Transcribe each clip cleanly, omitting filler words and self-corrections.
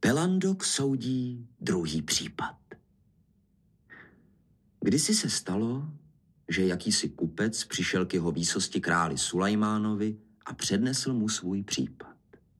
Pelandok soudí druhý případ. Kdysi se stalo, že jakýsi kupec přišel k jeho výsosti králi Sulajmánovi a přednesl mu svůj případ.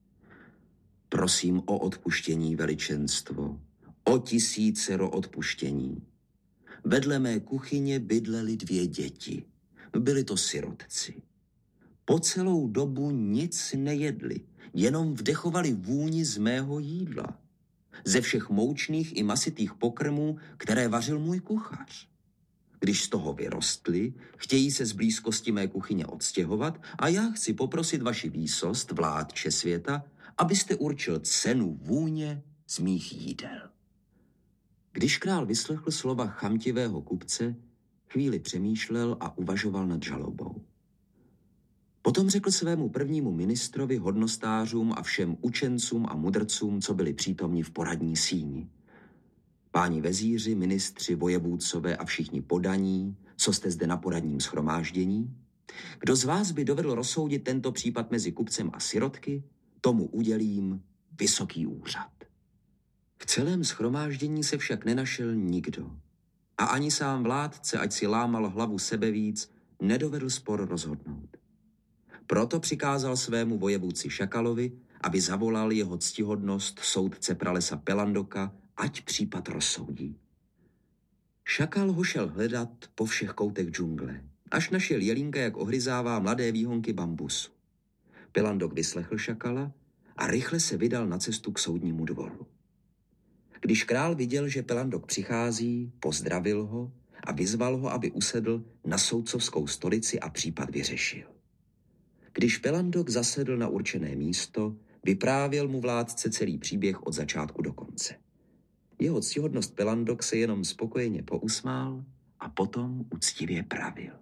Prosím o odpuštění, veličenstvo, o 1000 odpuštění. Vedle mé kuchyně bydlely 2 děti. Byli to sirotci. Po celou dobu nic nejedli, jenom vdechovali vůni z mého jídla. Ze všech moučných i masitých pokrmů, které vařil můj kuchař. Když z toho vyrostli, chtějí se z blízkosti mé kuchyně odstěhovat a já chci poprosit vaši výsost, vládče světa, abyste určil cenu vůně z mých jídel. Když král vyslechl slova chamtivého kupce, chvíli přemýšlel a uvažoval nad žalobou. Potom řekl svému prvnímu ministrovi, hodnostářům a všem učencům a mudrcům, co byli přítomni v poradní síni. Páni vezíři, ministři, vojevůdcové a všichni podaní, co jste zde na poradním shromáždění, kdo z vás by dovedl rozsoudit tento případ mezi kupcem a sirotky, tomu udělím vysoký úřad. V celém shromáždění se však nenašel nikdo. A ani sám vládce, ať si lámal hlavu sebevíc, nedovedl spor rozhodnout. Proto přikázal svému vojevůdci Šakalovi, aby zavolal jeho ctihodnost soudce pralesa Pelandoka, ať případ rozsoudí. Šakal ho šel hledat po všech koutech džungle, až našel jelínka, jak ohryzává mladé výhonky bambusu. Pelandok vyslechl Šakala a rychle se vydal na cestu k soudnímu dvoru. Když král viděl, že Pelandok přichází, pozdravil ho a vyzval ho, aby usedl na soudcovskou stolici a případ vyřešil. Když Pelandok zasedl na určené místo, vyprávěl mu vládce celý příběh od začátku do konce. Jeho ctihodnost Pelandok se jenom spokojeně pousmál a potom úctivě pravil.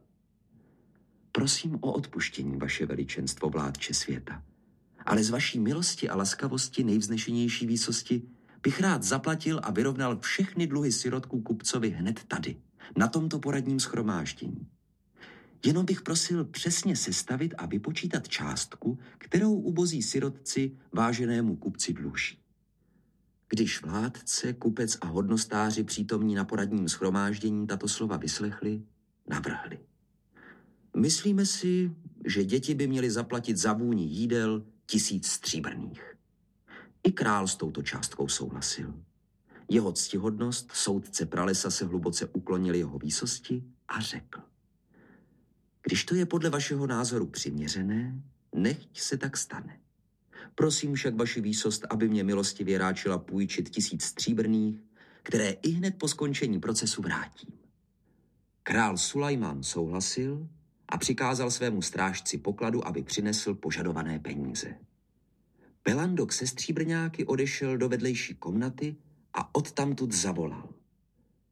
Prosím o odpuštění, vaše veličenstvo, vládče světa, ale z vaší milosti a laskavosti, nejvznešenější výsosti, bych rád zaplatil a vyrovnal všechny dluhy sirotků kupcovi hned tady, na tomto poradním shromáždění. Jenom bych prosil přesně sestavit a vypočítat částku, kterou ubozí sirotci váženému kupci dluží. Když vládce, kupec a hodnostáři přítomní na poradním shromáždění tato slova vyslechli, navrhli. Myslíme si, že děti by měly zaplatit za vůni jídel 1000 stříbrných. I král s touto částkou souhlasil. Jeho ctihodnost, soudce pralesa, se hluboce uklonil jeho výsosti a řekl. Když to je podle vašeho názoru přiměřené, nechť se tak stane. Prosím však vaši výsost, aby mě milostivě ráčila půjčit 1000 stříbrných, které i hned po skončení procesu vrátím. Král Sulajmán souhlasil a přikázal svému strážci pokladu, aby přinesl požadované peníze. Pelandok se stříbrňáky odešel do vedlejší komnaty a odtamtud zavolal.